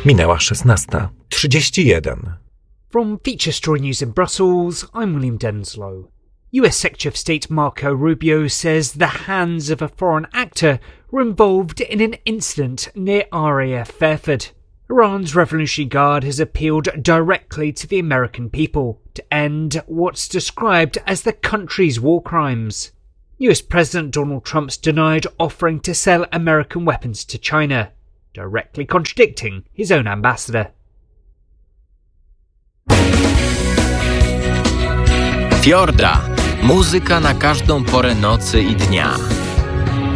Minęła 16:31. From Feature Story News in Brussels, I'm William Denslow. US Secretary of State Marco Rubio says the hands of a foreign actor were involved in an incident near RAF Fairford. Iran's Revolutionary Guard has appealed directly to the American people to end what's described as the country's war crimes. US President Donald Trump's denied offering to sell American weapons to China, directly contradicting his own ambassador. Fiorda. Muzyka na każdą porę nocy i dnia.